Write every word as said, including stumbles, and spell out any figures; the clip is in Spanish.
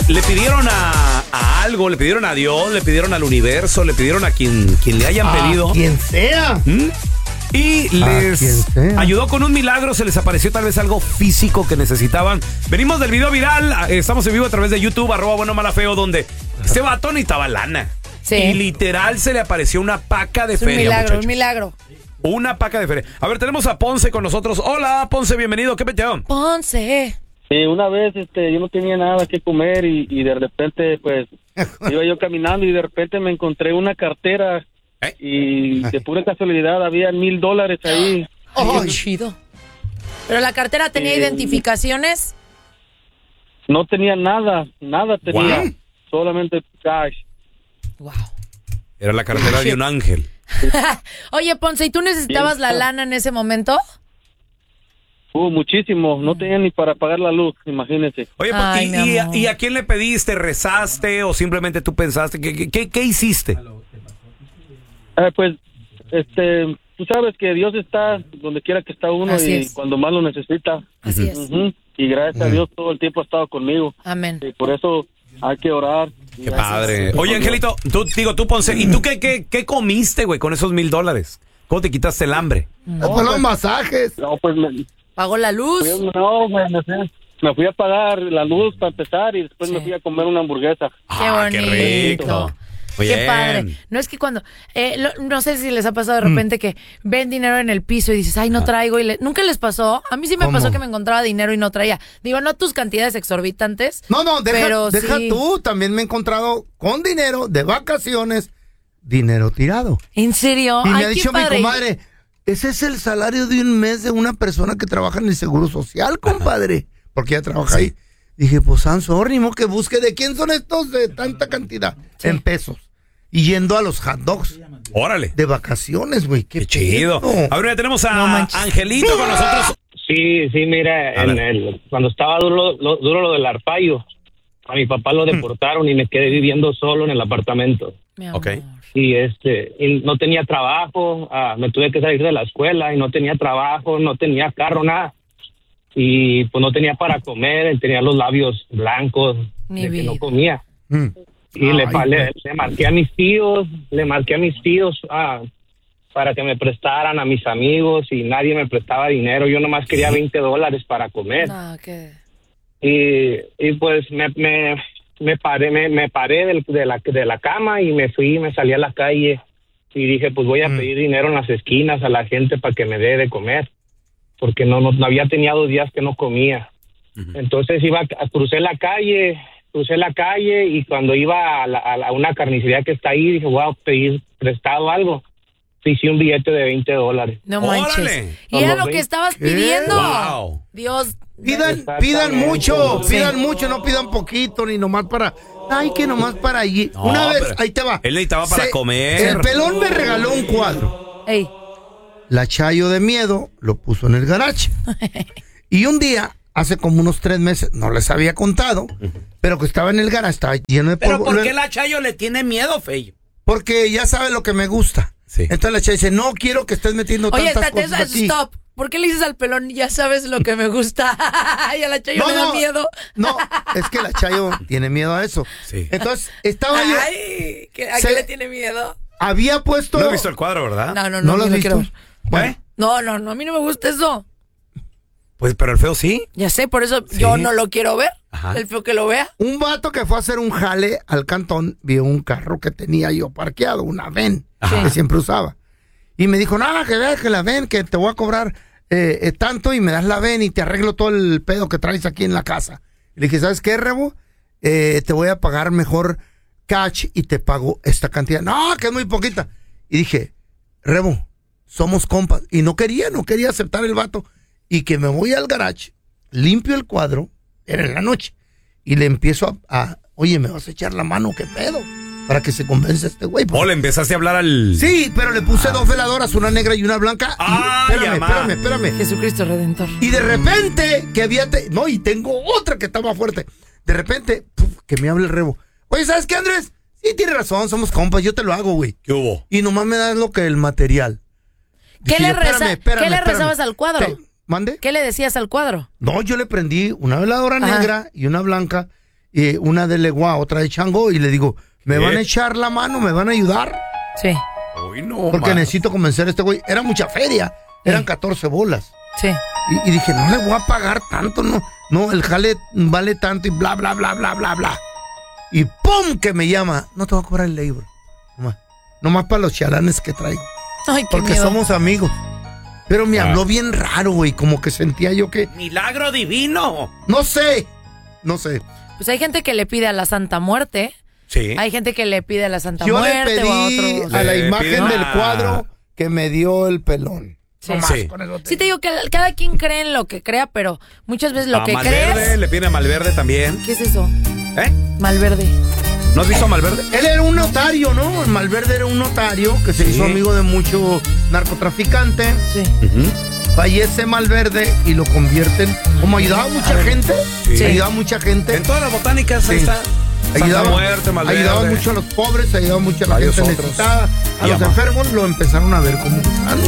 le pidieron a, a algo, le pidieron a Dios, le pidieron al universo, le pidieron a quien, quien le hayan a pedido. quien sea. ¿Mm? Y les ayudó con un milagro, se les apareció tal vez algo físico que necesitaban. Venimos del video viral, estamos en vivo a través de YouTube, arroba bueno mala feo, donde este vato necesitaba lana. Sí. Y literal se le apareció una paca de es feria, un milagro, muchachos. un milagro. Una paca de feria. A ver, tenemos a Ponce con nosotros. Hola, Ponce, bienvenido. ¿Qué peteo? Ponce. Sí, una vez este, yo no tenía nada que comer y, y de repente, pues, iba yo caminando y de repente me encontré una cartera ¿Eh? y de pura casualidad había mil dólares ahí. Oh, qué chido. ¿Pero la cartera tenía eh, identificaciones? No tenía nada, nada tenía. Wow. Solamente cash. Wow. Era la cartera de un ángel. Oye, Ponce, ¿y tú necesitabas sí, la lana en ese momento? Uh, muchísimo. No tenía ni para pagar la luz, imagínese. Oye, Ay, y, y, a, ¿y a quién le pediste? ¿Rezaste o simplemente tú pensaste? ¿Qué, qué, qué hiciste? Eh, pues, este, tú sabes que Dios está donde quiera que está uno Así y es. cuando más lo necesita. Así es. Uh-huh. Y gracias uh-huh. a Dios todo el tiempo ha estado conmigo. Amén. Y por eso hay que orar. Qué padre. Oye, Angelito, tú, digo, tú, Ponce, ¿y tú qué, qué, qué comiste, güey, con esos mil dólares? ¿Cómo te quitaste el hambre? No, pues, los masajes. No, pues me... ¿Pagó la luz? No, me, me, fui, me fui a pagar la luz para empezar y después sí. me fui a comer una hamburguesa. Qué bonito. Ah, qué rico. Qué Bien. padre. No es que cuando, eh, lo, no sé si les ha pasado de repente mm. que ven dinero en el piso y dices, ay, no traigo. y le, ¿Nunca les pasó? A mí sí me ¿Cómo? pasó que me encontraba dinero y no traía. Digo, no tus cantidades exorbitantes. No, no, deja, pero deja sí. tú. También me he encontrado con dinero de vacaciones, dinero tirado. ¿En serio? Y ay, me ha dicho mi comadre, ese es el salario de un mes de una persona que trabaja en el Seguro Social, compadre. Porque ella trabaja sí. ahí. Dije, pues, Sansórnimo, que busque de quién son estos de tanta cantidad. Sí. En pesos. Y yendo a los hot dogs. Órale. De vacaciones, güey. Qué, Qué chido. A ver, ya tenemos a no Angelito con nosotros. Sí, sí, mira, en el, cuando estaba duro lo, duro lo del arpaio, a mi papá lo deportaron y me quedé viviendo solo en el apartamento. Ok. Y este, y no tenía trabajo, ah, me tuve que salir de la escuela y no tenía trabajo, no tenía carro, nada. Y pues no tenía para comer, tenía los labios blancos, de que no comía. Mm. Y Ay, le, le, le marqué a mis tíos, le marqué a mis tíos ah, para que me prestaran, a mis amigos, y nadie me prestaba dinero. Yo nomás quería veinte dólares para comer. No, ¿qué? Y, y pues me, me, me paré, me, me paré del, de, la, de la cama y me fui, me salí a la calle y dije, pues voy a mm. pedir dinero en las esquinas a la gente para que me dé de comer, porque no, no, no había tenido dos días que no comía. Uh-huh. Entonces iba, crucé la calle... Crucé la calle y cuando iba a, la, a, la, a una carnicería que está ahí, dije, voy a pedir prestado algo. Hice un billete de veinte dólares. No manches. Y era lo que estabas ¿Qué? pidiendo. Wow. Dios. Pidan, pidan mucho, sí. pidan mucho, no pidan poquito, ni nomás para... Ay, que nomás para allí. No, una vez, ahí te va. Él necesitaba para Se, comer. El pelón me regaló un cuadro. Ey. La Chayo de miedo lo puso en el garage. Y un día... Hace como unos tres meses, no les había contado, pero que estaba en el garage, estaba lleno de polvo. ¿Pero por qué la Chayo le tiene miedo, Feyo? Porque ya sabe lo que me gusta. Sí. Entonces la Chayo dice, no quiero que estés metiendo Oye, tantas estate, cosas aquí. Stop. ¿Por qué le dices al pelón, ya sabes lo que me gusta? Y a la Chayo no, le da no, miedo. No, es que la Chayo tiene miedo a eso. Sí. Entonces, estaba yo... Ay, ¿a qué le tiene miedo? Había puesto... No he visto el cuadro, ¿verdad? No, no, no. ¿No lo has no visto? Quiero... Bueno. No, no, no, a mí no me gusta eso. Pues, pero el feo sí. Ya sé, por eso sí. yo no lo quiero ver. Ajá. El feo que lo vea. Un vato que fue a hacer un jale al cantón, vio un carro que tenía yo parqueado, una Ven, Ajá. que siempre usaba. Y me dijo, nada, que veas que la Ven, que te voy a cobrar eh, eh, tanto y me das la Ven y te arreglo todo el pedo que traes aquí en la casa. Y le dije, ¿sabes qué, Rebo? Eh, te voy a pagar mejor cash y te pago esta cantidad. No, que es muy poquita. Y dije, Rebo, somos compas. Y no quería, no quería aceptar el vato. Y que me voy al garage, limpio el cuadro, era en la noche, y le empiezo a, a oye, ¿me vas a echar la mano? ¿Qué pedo? Para que se convence este güey. Oh, le empezaste a hablar al... Sí, pero le puse ah. dos veladoras, una negra y una blanca. Ah, y, espérame, espérame, espérame. Jesucristo Redentor. Y de repente, que había... Te... No, y tengo otra que está más fuerte. De repente, puf, que me hable el Rebo. Oye, ¿sabes qué, Andrés? Sí, tienes razón, somos compas, yo te lo hago, güey. ¿Qué hubo? Y nomás me das lo que el material. ¿Qué, le, reza... espérame, espérame, ¿Qué le rezabas al cuadro? ¿Qué? ¿Mande? ¿Qué le decías al cuadro? No, yo le prendí una veladora Ajá. negra y una blanca eh, una de Legua, otra de Chango, y le digo, ¿me ¿Qué? van a echar la mano? ¿Me van a ayudar? Sí. Uy, no, Porque man. necesito convencer a este güey. Era mucha feria, sí. eran catorce bolas. Sí. Y, y dije, no le voy a pagar tanto, no, no, el jale vale tanto y bla, bla, bla, bla, bla, bla. Y ¡pum! Que me llama, no te voy a cobrar el labor. Nomás, nomás para los chalanes que traigo. Ay, qué Porque miedo. somos amigos. Pero me ah. habló bien raro, güey, como que sentía yo que... Milagro divino. No sé, no sé. Pues hay gente que le pide a la Santa Muerte. Sí. Hay gente que le pide a la Santa Yo Muerte le pedí o a otros. a la Le imagen piden del a- cuadro que me dio el pelón. Sí. Nomás Sí. con eso te Sí te digo que cada quien cree en lo que crea, pero muchas veces lo a que Malverde, crees... le piden a Malverde también. ¿Qué es eso? ¿Eh? Malverde. ¿No has visto a Malverde? Él era un notario, ¿no? El Malverde era un notario que se Sí. hizo amigo de mucho narcotraficante. Sí. Uh-huh. Fallece Malverde y lo convierten. Como ayudaba a mucha gente. Sí. Ayudaba a mucha gente. En todas las botánicas ahí Sí. está. Ayudaba, Santa Muerte, Malverde. ayudaba mucho a los pobres, ayudaba mucho a la Varios gente otros. necesitada. A Y los ama. enfermos lo empezaron a ver como